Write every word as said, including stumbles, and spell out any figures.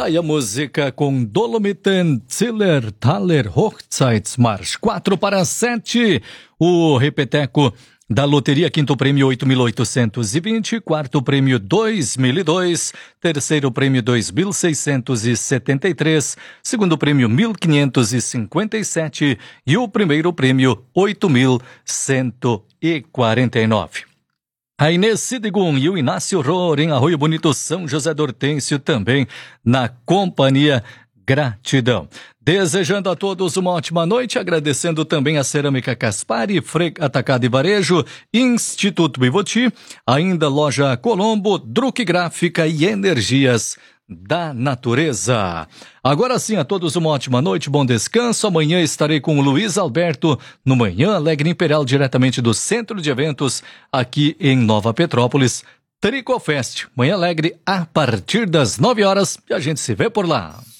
Vai a música com Dolomiten Ziller Thaler Hochzeitsmarsch. quatro para sete. O repeteco da loteria, quinto prêmio oito mil oitocentos e vinte, quarto prêmio dois mil e dois, terceiro prêmio dois mil seiscentos e setenta e três, segundo prêmio mil quinhentos e cinquenta e sete e o primeiro prêmio oito mil cento e quarenta e nove. A Inês Sidigun e o Inácio Rohr em Arroio Bonito, São José do Hortêncio, também na companhia. Gratidão. Desejando a todos uma ótima noite, agradecendo também a Cerâmica Caspari, Freg Atacado e Varejo, Instituto Bivoti, ainda Loja Colombo, Druck Gráfica e Energias da Natureza. Agora sim, a todos uma ótima noite, bom descanso. Amanhã estarei com o Luiz Alberto no Manhã Alegre Imperial, diretamente do Centro de Eventos, aqui em Nova Petrópolis. Tricofest, Manhã Alegre, a partir das nove horas, e a gente se vê por lá.